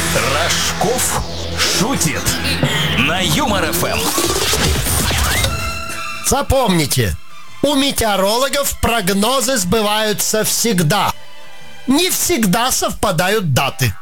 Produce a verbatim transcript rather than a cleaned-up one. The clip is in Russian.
Рожков шутит на Юмор эф эм. Запомните, у метеорологов прогнозы сбываются всегда. Не всегда совпадают даты.